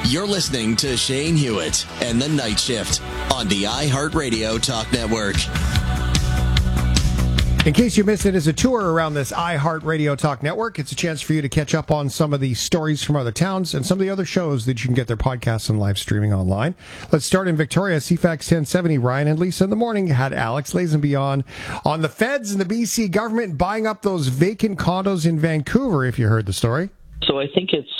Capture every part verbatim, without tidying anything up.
You're listening to Shane Hewitt and the Night Shift on the iHeartRadio Talk Network. In case you missed it, as a tour around this iHeartRadio Talk Network, it's a chance for you to catch up on some of the stories from other towns and some of the other shows that you can get their podcasts and live streaming online. Let's start in Victoria. C FAX ten seventy, Ryan and Lisa in the morning had Alex Lazenby on on the feds and the B C government buying up those vacant condos in Vancouver, if you heard the story. So I think it's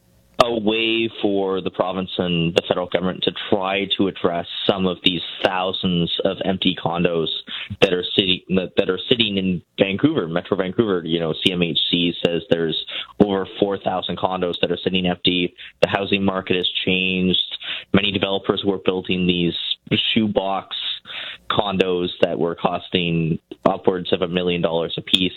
a way for the province and the federal government to try to address some of these thousands of empty condos that are sitting that are sitting in Vancouver, Metro Vancouver. You know, C M H C says there's over four thousand condos that are sitting empty. The housing market has changed. Many developers were building these shoebox condos that were costing upwards of a million dollars a piece,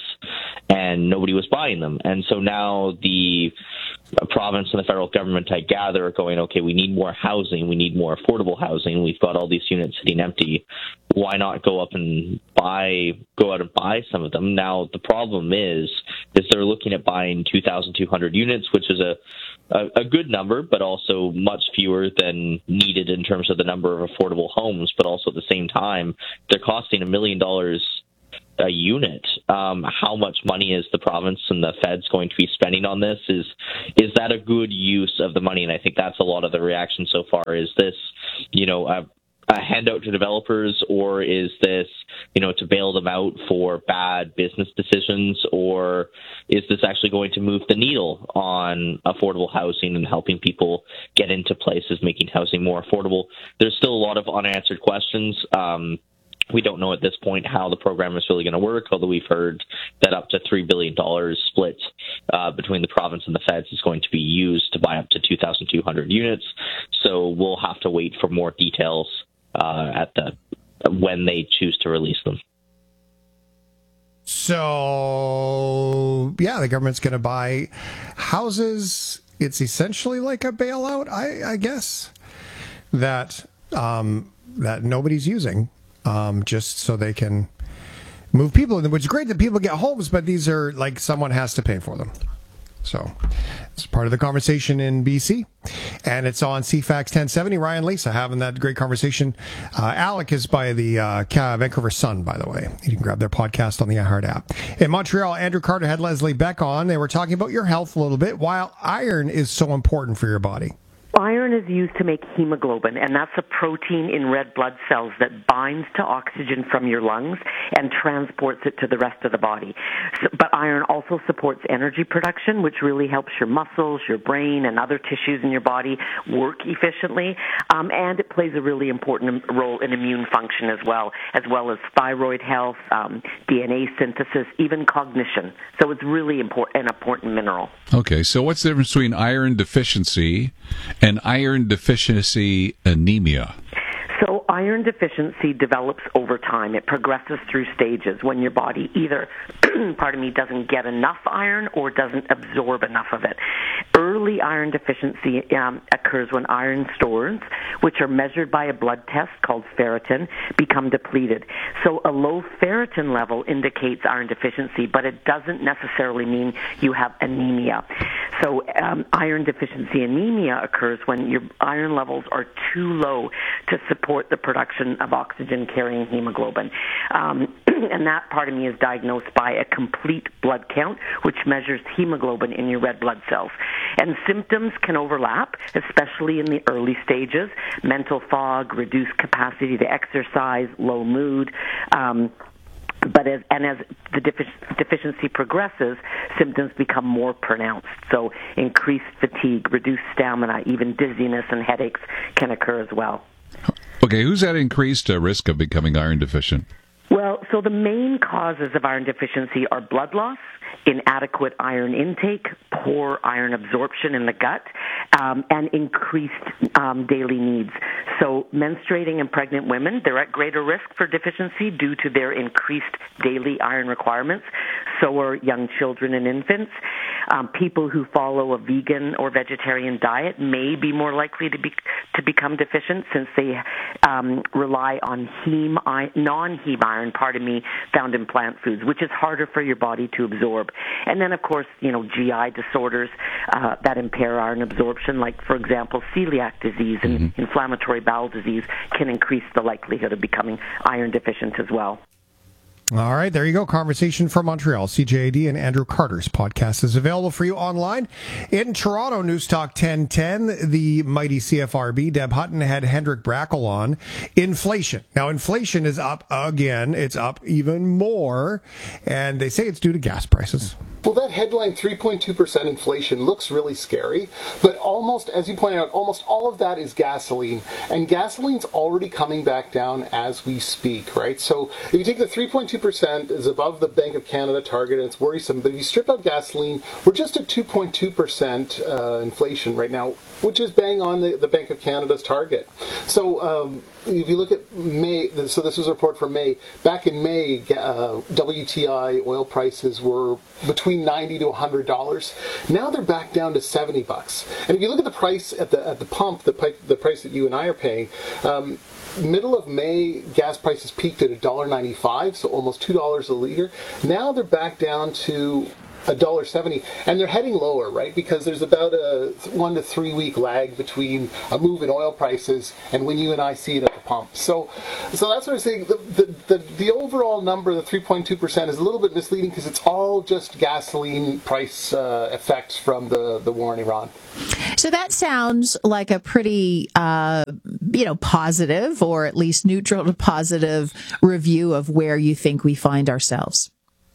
and nobody was buying them. And so now the province and the federal government, I gather, are going, okay, we need more housing, we need more affordable housing, we've got all these units sitting empty, why not go up and buy, go out and buy some of them? Now, the problem is, is they're looking at buying two thousand two hundred units, which is a, a, a good number, but also much fewer than needed in terms of the number of affordable homes, but also at the same time, they're costing a million dollars a unit. Um, how much money is the province and the feds going to be spending on this? Is is that a good use of the money? And I think that's a lot of the reaction so far. Is this, you know, a, a handout to developers, or is this, you know, to bail them out for bad business decisions, or is this actually going to move the needle on affordable housing and helping people get into places, making housing more affordable? There's still a lot of unanswered questions. Um, We don't know at this point how the program is really going to work, although we've heard that up to three billion dollars split uh, between the province and the feds is going to be used to buy up to two thousand two hundred units. So we'll have to wait for more details uh, at the when they choose to release them. So, yeah, the government's going to buy houses. It's essentially like a bailout, I, I guess, that um, that nobody's using. Um, just so they can move people, which is great that people get homes, but these are like someone has to pay for them. So it's part of the conversation in B C, and it's on C FAX ten seventy. Ryan and Lisa having that great conversation. Uh, Alec is by the uh, Vancouver Sun, by the way. You can grab their podcast on the iHeart app. In Montreal, Andrew Carter had Leslie Beck on. They were talking about your health a little bit, while iron is so important for your body. Iron is used to make hemoglobin, and that's a protein in red blood cells that binds to oxygen from your lungs and transports it to the rest of the body. So, but iron also supports energy production, which really helps your muscles, your brain, and other tissues in your body work efficiently. Um, and it plays a really important role in immune function as well, as well as thyroid health, um, D N A synthesis, even cognition. So it's really important, an important mineral. Okay, so what's the difference between iron deficiency and iron deficiency anemia? So iron deficiency develops over time. It progresses through stages when your body either, pardon me, doesn't get enough iron or doesn't absorb enough of it. Early iron deficiency um, occurs when iron stores, which are measured by a blood test called ferritin, become depleted. So a low ferritin level indicates iron deficiency, but it doesn't necessarily mean you have anemia. So um, iron deficiency anemia occurs when your iron levels are too low to support the production of oxygen-carrying hemoglobin. Um, and that, part of me, is diagnosed by a complete blood count, which measures hemoglobin in your red blood cells. And symptoms can overlap, especially in the early stages: mental fog, reduced capacity to exercise, low mood. Um, But as, and as the defic- deficiency progresses, symptoms become more pronounced. So increased fatigue, reduced stamina, even dizziness and headaches can occur as well. Okay, who's at increased uh, risk of becoming iron deficient? Well, so the main causes of iron deficiency are blood loss, inadequate iron intake, poor iron absorption in the gut, um, and increased um, daily needs. So menstruating and pregnant women, they're at greater risk for deficiency due to their increased daily iron requirements. So are young children and infants. Um, people who follow a vegan or vegetarian diet may be more likely to be to become deficient, since they um, rely on heme non-heme iron, pardon me, found in plant foods, which is harder for your body to absorb. And then, of course, you know, G I disorders uh, that impair iron absorption absorption, like, for example, celiac disease and mm-hmm. inflammatory bowel disease, can increase the likelihood of becoming iron deficient as well. All right, there you go. Conversation from Montreal. C J A D and Andrew Carter's podcast is available for you online. In Toronto, News Talk ten ten, the mighty C F R B, Deb Hutton had Hendrik Brackle on. Inflation. Now, inflation is up again. It's up even more, and they say it's due to gas prices. Well, that headline three point two percent inflation looks really scary, but almost, as you pointed out, almost all of that is gasoline, and gasoline's already coming back down as we speak, right? So if you take the three point two percent is above the Bank of Canada target, and it's worrisome, but if you strip out gasoline, we're just at two point two percent uh, inflation right now, which is bang on the, the Bank of Canada's target. So um, if you look at May, so this was a report from May, back in May, uh, W T I oil prices were between ninety to one hundred dollars. Now they're back down to seventy bucks. And if you look at the price at the at the pump, the, the price that you and I are paying, um, middle of May, gas prices peaked at one dollar ninety-five, so almost two dollars a liter. Now they're back down to one dollar seventy, and they're heading lower, right? Because there's about a one to three week lag between a move in oil prices and when you and I see it at the pump. So, so that's what I'm saying. The the, the, the overall number, the three point two percent, is a little bit misleading because it's all just gasoline price uh, effects from the, the war in Iran. So that sounds like a pretty, uh, you know, positive, or at least neutral to positive review of where you think we find ourselves.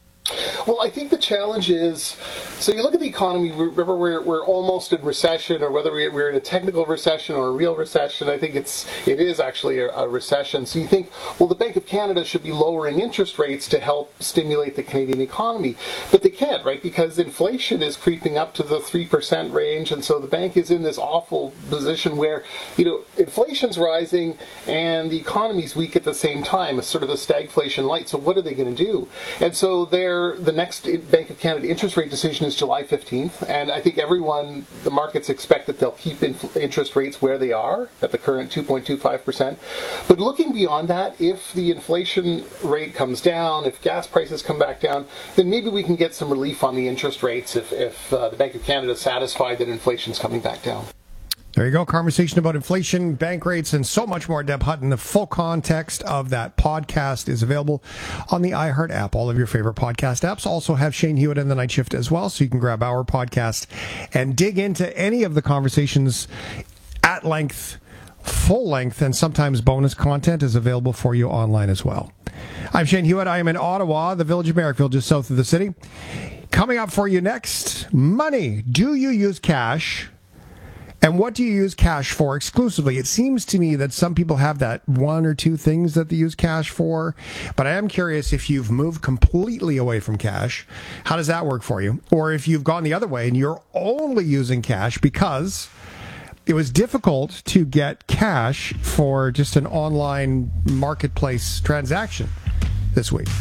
Well, I think the challenge is, so you look at the economy, remember we're, we're almost in recession, or whether we're in a technical recession or a real recession. I think it's, it is actually a, a recession. So you think, well, the Bank of Canada should be lowering interest rates to help stimulate the Canadian economy. But they can't, right? Because inflation is creeping up to the three percent range. And so the bank is in this awful position where, you know, inflation's rising and the economy's weak at the same time. It's sort of a stagflation light. So what are they going to do? And so they're the next Bank of Canada interest rate decision is July fifteenth, and I think everyone, the markets expect that they'll keep interest rates where they are at the current two point two five percent. But looking beyond that, if the inflation rate comes down, if gas prices come back down, then maybe we can get some relief on the interest rates if, if uh, the Bank of Canada is satisfied that inflation's coming back down. There you go. Conversation about inflation, bank rates, and so much more. Deb Hutton. The full context of that podcast is available on the iHeart app. All of your favorite podcast apps also have Shane Hewitt and The Night Shift as well, so you can grab our podcast and dig into any of the conversations at length, full length, and sometimes bonus content is available for you online as well. I'm Shane Hewitt. I am in Ottawa, the village of Merrickville, just south of the city. Coming up for you next, money. Do you use cash? And what do you use cash for exclusively? It seems to me that some people have that one or two things that they use cash for, but I am curious if you've moved completely away from cash. How does that work for you? Or if you've gone the other way and you're only using cash because it was difficult to get cash for just an online marketplace transaction this week.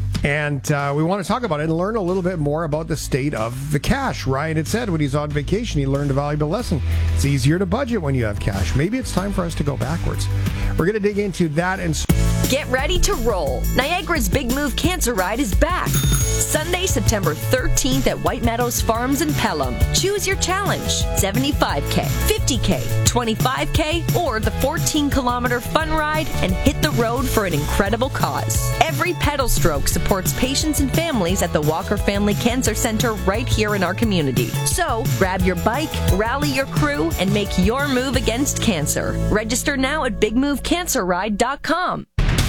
And uh, we want to talk about it and learn a little bit more about the state of the cash. Ryan had said when he's on vacation, he learned a valuable lesson. It's easier to budget when you have cash. Maybe it's time for us to go backwards. We're going to dig into that and... Get ready to roll. Niagara's Big Move Cancer Ride is back. Sunday, September thirteenth at White Meadows Farms in Pelham. Choose your challenge. seventy-five K, fifty K, twenty-five K, or the fourteen kilometer fun ride and hit the road for an incredible cause. Every pedal stroke supports patients and families at the Walker Family Cancer Center right here in our community. So, grab your bike, rally your crew, and make your move against cancer. Register now at big move cancer ride dot com.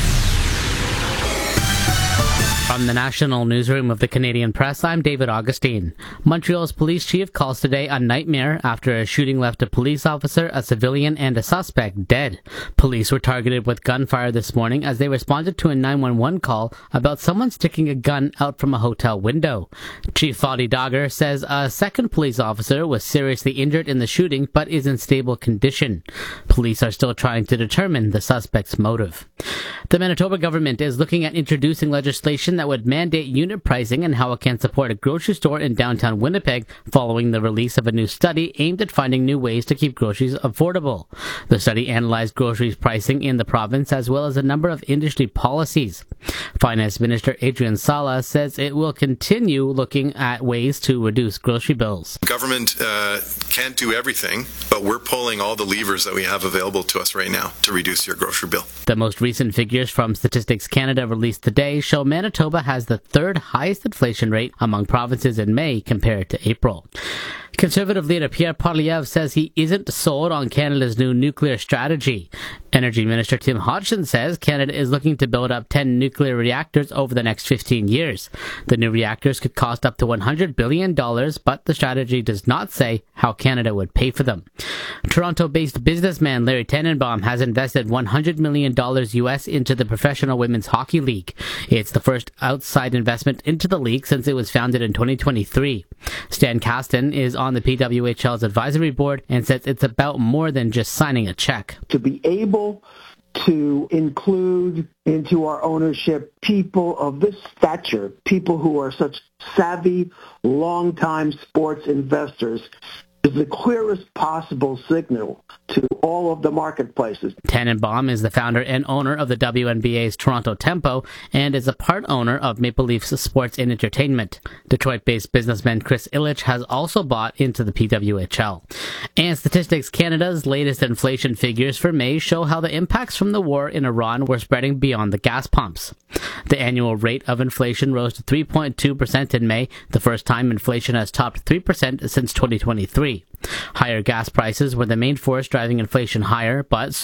From the National Newsroom of the Canadian Press, I'm David Augustine. Montreal's police chief calls today a nightmare after a shooting left a police officer, a civilian, and a suspect dead. Police were targeted with gunfire this morning as they responded to a nine one one call about someone sticking a gun out from a hotel window. Chief Fadi Dogger says a second police officer was seriously injured in the shooting but is in stable condition. Police are still trying to determine the suspect's motive. The Manitoba government is looking at introducing legislation that that would mandate unit pricing and how it can support a grocery store in downtown Winnipeg following the release of a new study aimed at finding new ways to keep groceries affordable. The study analyzed groceries pricing in the province as well as a number of industry policies. Finance Minister Adrian Sala says it will continue looking at ways to reduce grocery bills. Government uh, can't do everything, but we're pulling all the levers that we have available to us right now to reduce your grocery bill. The most recent figures from Statistics Canada released today show Manitoba has the third highest inflation rate among provinces in May compared to April. Conservative leader Pierre Poilievre says he isn't sold on Canada's new nuclear strategy. Energy Minister Tim Hodgson says Canada is looking to build up ten nuclear reactors over the next fifteen years. The new reactors could cost up to one hundred billion dollars, but the strategy does not say how Canada would pay for them. Toronto-based businessman Larry Tannenbaum has invested one hundred million dollars U S into the Professional Women's Hockey League. It's the first outside investment into the league since it was founded in twenty twenty-three. Stan Kasten is on the P W H L's advisory board and says it's about more than just signing a check. To be able to include into our ownership people of this stature, people who are such savvy, long-time sports investors, is the clearest possible signal to all of the marketplaces. Tannenbaum is the founder and owner of the W N B A's Toronto Tempo and is a part owner of Maple Leafs Sports and Entertainment. Detroit-based businessman Chris Illich has also bought into the P W H L. And Statistics Canada's latest inflation figures for May show how the impacts from the war in Iran were spreading beyond the gas pumps. The annual rate of inflation rose to three point two percent in May, the first time inflation has topped three percent since twenty twenty-three. Higher gas prices were the main force driving inflation higher, but